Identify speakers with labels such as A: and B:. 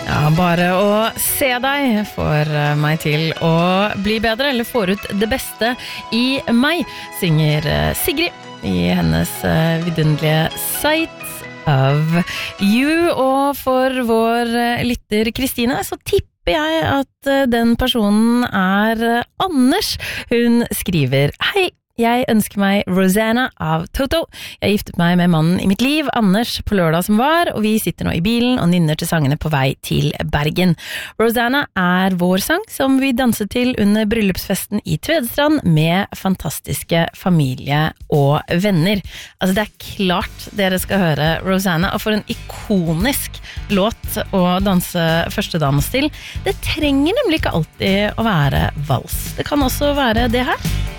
A: Ja, bare å se deg får meg til å bli bedre, eller får ut det beste i meg, synger Sigrid i hennes vidunderlige Sight of You. Og for vår lytter Kristine, så tipper jeg at den personen Anders. Hun skriver: Hei, jeg ønsker meg Rosanna av Toto. Jeg giftet meg med mannen i mitt liv, Anders, på lørdag som var, og vi sitter nå i bilen og nynner til sangene på vei til Bergen. Rosanna vår sang som vi danset til under bryllupsfesten i Tvedestrand med fantastiske familie og venner. Altså, det klart dere skal høre Rosanna, og for en ikonisk låt å danse førstedamens til. Det trenger nemlig ikke alltid å være vals. Det kan også være det her.